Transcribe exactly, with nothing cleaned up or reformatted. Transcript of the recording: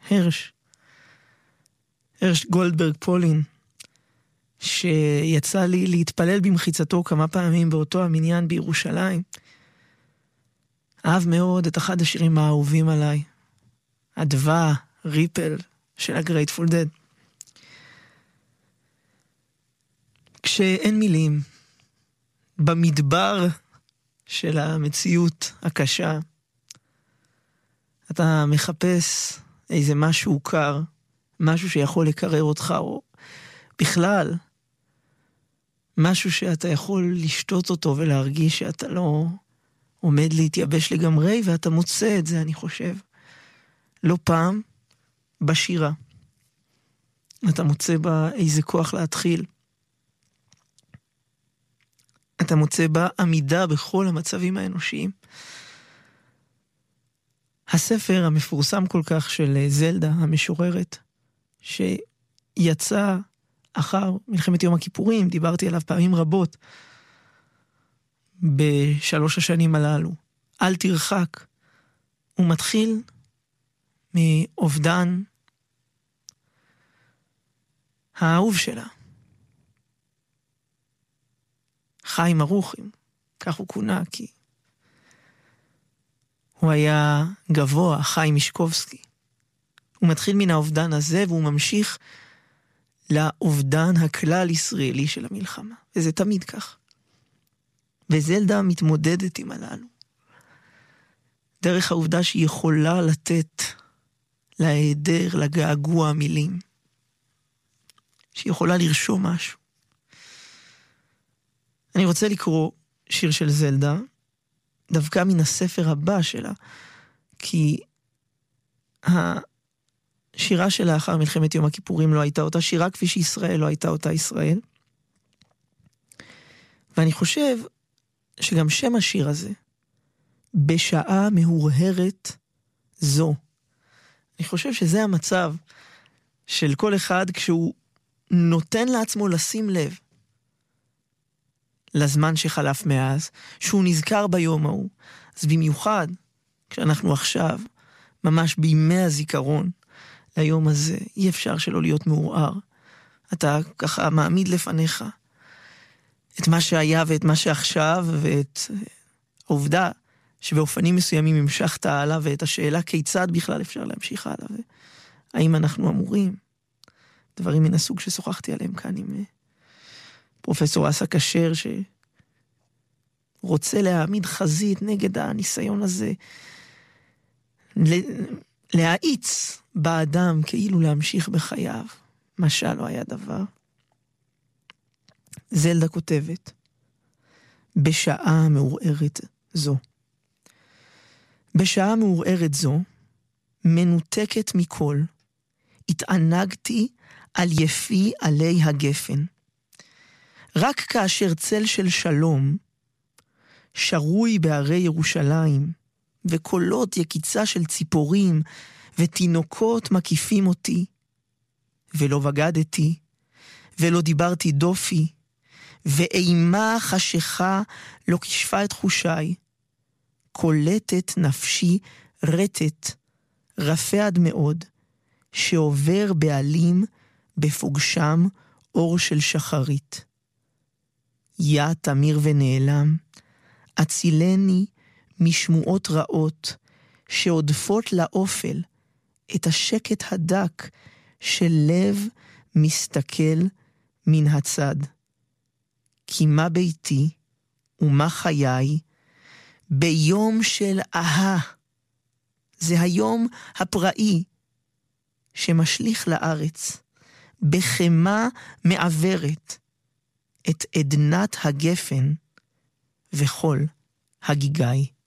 הרש. הרש גולדברג פולין, שיצא לי להתפלל במחיצתו כמה פעמים באותו המניין בירושלים. אהב מאוד את אחד השירים האהובים עליי, אדווה, ריפל של הגרייטפול דד. כשאין מילים, במדבר של המציאות הקשה, אתה מחפש איזה משהו קר, משהו שיכול לקרר אותך, או בכלל, משהו שאתה יכול לשתות אותו ולהרגיש שאתה לא עומד להתייבש לגמרי, ואתה מוצא את זה, אני חושב, לא פעם בשירה. אתה מוצא בה איזה כוח להתחיל. אתה מוצא בה עמידה בכל המצבים האנושיים. הספר המפורסם כל כך של זלדה המשוררת, שיצא אחר מלחמת יום הכיפורים, דיברתי עליו פעמים רבות, בשלוש השנים הללו, אל תרחק, הוא מתחיל מאובדן האהוב שלה. חיים ארוחים, כך הוא כונה, כי הוא היה גבוה, חיים מישקובסקי. הוא מתחיל מן האובדן הזה, והוא ממשיך לאובדן הכלל ישראלי של המלחמה. וזה תמיד כך. וזלדה מתמודדת עם הללו. דרך העובדה שהיא יכולה לתת להיעדר, לגעגוע המילים. שהיא יכולה לרשום משהו. אני רוצה לקרוא שיר של זלדה, דווקא מן הספר הבא שלה, כי השירה שלה אחר מלחמת יום הכיפורים לא הייתה אותה שירה, כפי שישראל לא הייתה אותה ישראל. ואני חושב שגם שם השיר הזה, בשעה מהורהרת זו, אני חושב שזה המצב של כל אחד כשהוא נותן לעצמו לשים לב לזמן שחלף מאז, שהוא נזכר ביום ההוא. אז במיוחד, כשאנחנו עכשיו, ממש בימי הזיכרון, ליום הזה, אי אפשר שלא להיות מעורער. אתה ככה מעמיד לפניך את מה שהיה ואת מה שעכשיו, ואת העובדה שבאופנים מסוימים המשכת הלאה, ואת השאלה כיצד בכלל אפשר להמשיך הלאה, והאם אנחנו אמורים. דברים מן הסוג ששוחחתי עליהם כאן עם פרופסור אסא כשר, שרוצה להעמיד חזית נגד הניסיון הזה, להאיץ באדם כאילו להמשיך בחייו. משל לא היה דבר. זלדה כותבת, בשעה מעורערת זו. בשעה מעורערת זו, מנותקת מכל, התענגתי על יפי עלי הגפן. רק כאשר צל של שלום, שרוי בערי ירושלים, וקולות יקיצה של ציפורים, ותינוקות מקיפים אותי, ולא בגדתי, ולא דיברתי דופי, ואימה חשיכה לא כשפה את חושיי, קולטת נפשי רטט, רפה עד מאוד, שעובר בעלים בפוגשם אור של שחרית. יא תמיר ונעלם, הצילני משמועות רעות, שעודפות לאופל את השקט הדק של לב מסתכל מן הצד. כי מה ביתי ומה חיי ביום של אהה, זה היום הפראי שמשליך לארץ בחמה מעברת את עדנת הגפן וכל הגיגי.